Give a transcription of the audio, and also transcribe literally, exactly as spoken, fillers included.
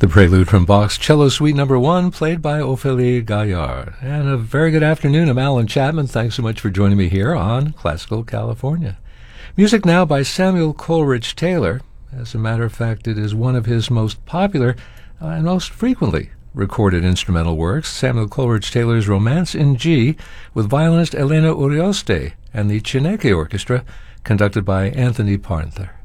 The prelude from Bach's Cello Suite Number One, played by Ophélie Gaillard. And a very good afternoon. I'm Alan Chapman. Thanks so much for joining me here on Classical California. Music now by Samuel Coleridge Taylor. As a matter of fact, it is one of his most popular uh, and most frequently recorded instrumental works, Samuel Coleridge Taylor's Romance in G, with violinist Elena Urioste and the Chineke Orchestra, conducted by Anthony Parnther.